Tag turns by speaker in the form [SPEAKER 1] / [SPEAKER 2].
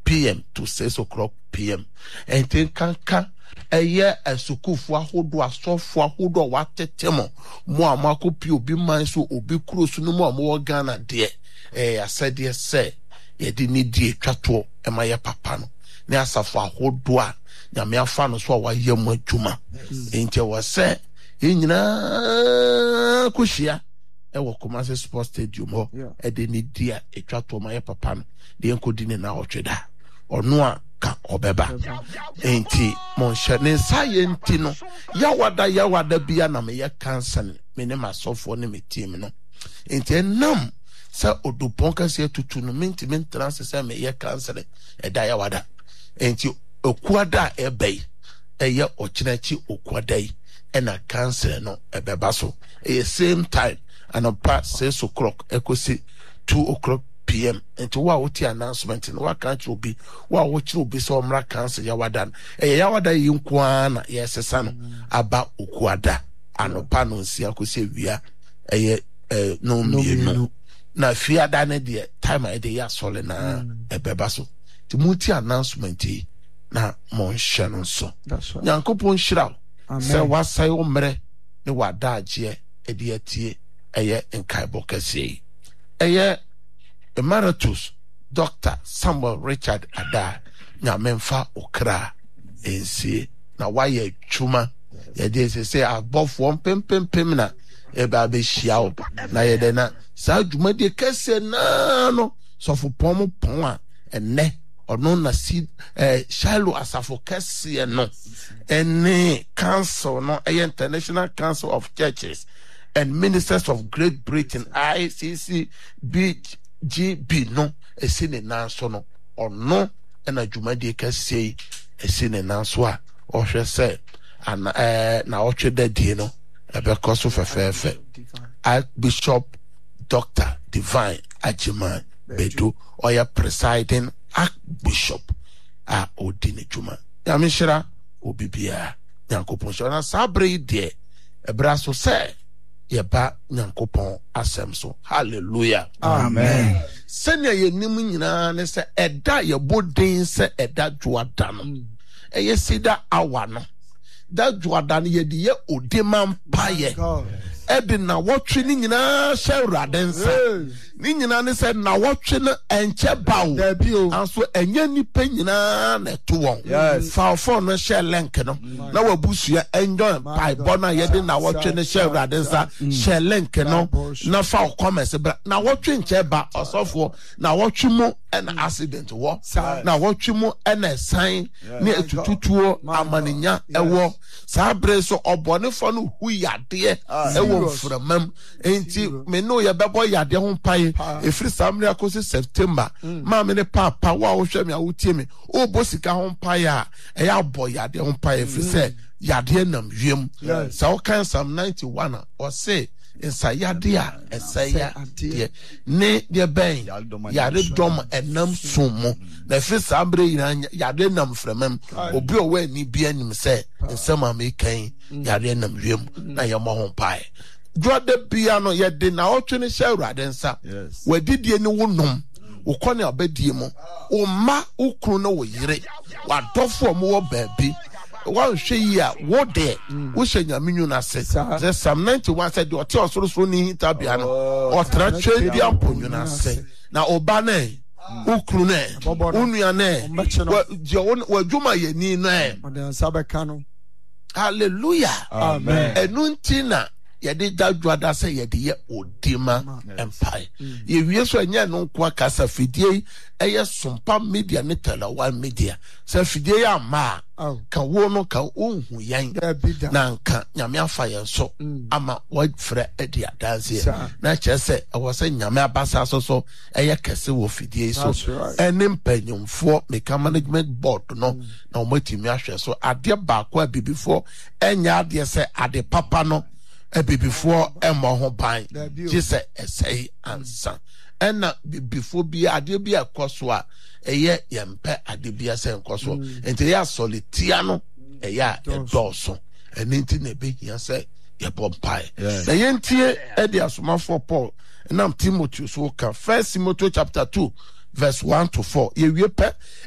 [SPEAKER 1] p.m. to 6 o'clock p.m. And then kanka eye asukufu ahodo asofo ahodo watetemo mo amako pi obi man so obi krosu no mo amwo Ghana de asede se ye di ni die twato emaye papa no ne asafo ahodo a nyame afa no so wa yam adwuma enti wo se nyina kohia ewo Kumasi Sports Stadium ho de ni dia etwato emaye papa no de enkodi ne na otweda ono a ka obeba enti mon shane science no yawada bia na me ye cancer me ne masofo ne me team no enti nam sa odupon ka se tutu no mentiment trans se me ye cancer da yawada enti okuada ebei eye ochinachi okuada yi na cancer no ebeba so same time and about 6 o'clock ekosi 2 o'clock p.m. into wa woti announcement no wa kan tro bi wa wo kire obi so mra cancer yawada yawada yi nkwa na yesesa no aba okuada anopa no nsia kosi wia no mienu na fiada ne de time e de ya sole na ebeba so ti muti announcement yi na mon hye no so nyankopon hyira se wasai o mre ne wada agye e de atie nkaibo kase Emeritus Dr. Samuel Richard Ada nyamemfa okra ensie na waye chuma ye dey say above one pem na eba be hia ob na ye de na sa dwuma de kase na no sofo pom pon a enne ono na si Shiloh asafo kase no ene council no International Council of Churches and Ministers of Great Britain ICCBG no esine nanso no ono na dwumadi kase esine nanso a ohwe se na otwe dadie no ebekoso fefefe Archbishop Dr. Divine Ajiman Bedu oya presiding Archbishop a odine dwuma yamishira obibia yankopon shona sabre de ebraso se yeba nyankopon asem so hallelujah
[SPEAKER 2] amen
[SPEAKER 1] senya yenim nyina ne se eda yebodin se eda dwoada no sida awa no da dwoada no yedi ye odemam paye edi na wotwe ni nyina hye nsa ni nyina ne se na wotwe no enche bawo anso enye nipa nyina na to won fa phone no share link no na wabusua enjoy by bona yedi na wotwe no hye nsa share link no na fa comments na wotwe nche ba osofo na wotwe mu an accident wo na wotwe mu an sign ni etututuo amaninya ewo sa bre so obonefo no hu yade ewo framam enti me no ye bebo yade ho pai efri samria kosi September ma me ne papa wa wo hwe me awotie me o bosika ho pai a eya boy yade ho pai efri se yade nam wiem sa o kan Psalm 91 or say insa yade a esaya de ne de ben yade dom enam sumo na efri sambre yade nam framam obi o wa ni bia nim se nsema me kan yade nam wiem na ye mo ho pai Jode piano ye de na otwene hye nsa wadidie ni wonom ukone abadie mu o ma ukru na wo yire wadofo mo wo baabi wa hwe yi a wo de wo hye nyamenyu na se Psalm 91 said o te osoro ni hita bia no o tra twa bia mponyu na se na oba na ukru na unua na wadwuma ye ni na hallelujah
[SPEAKER 2] amen
[SPEAKER 1] enuntina yede dadwada se yede ye odima empire ye wie so anya no kwa kasa fidie eye sompa media ne telewa media se fidie ya ma ka wo no ka ohun yan na nka nyame afa ye so ama wo frɛ edi adanse na kyese ewo se nyame abasa so eye kese wo fidie so ene mpanyumfo meka management board no na omatimi ahwɛ so ade ba kwa bibifo enya ade se ade papa no before Emma ho ban just say answer and before be ade bi akoso a eye yempe ade bi ase nkoso enti ya solitiano eya edoso enti na be hia say ye bompai na yentie e de asomafo Paul nam Timothy so ka 1 Timothy chapter 2 verse 1 to 4 ye wie pe